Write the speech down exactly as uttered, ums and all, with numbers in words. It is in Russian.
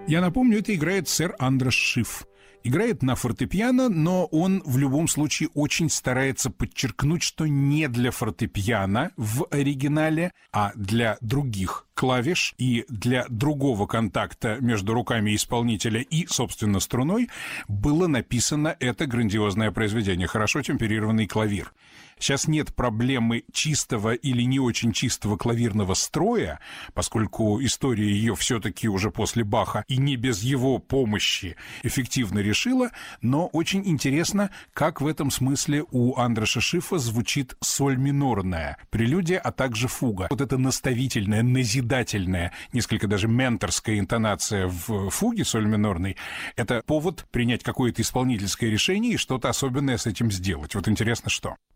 Я напомню, это играет сэр Андраш Шиф. Играет на фортепиано, но он в любом случае очень старается подчеркнуть, что не для фортепиано в оригинале, а для других клавиш и для другого контакта между руками исполнителя и, собственно, струной было написано это грандиозное произведение, хорошо темперированный клавир. Сейчас нет проблемы чистого или не очень чистого клавирного строя, поскольку история ее все-таки уже после Баха и не без его помощи эффективно решила, но очень интересно, как в этом смысле у Андраша Шифа звучит соль минорная, прелюдия, а также фуга. Вот эта наставительная, назидательная, несколько даже менторская интонация в фуге соль минорной — это повод принять какое-то исполнительское решение и что-то особенное с этим сделать. Вот интересно, что.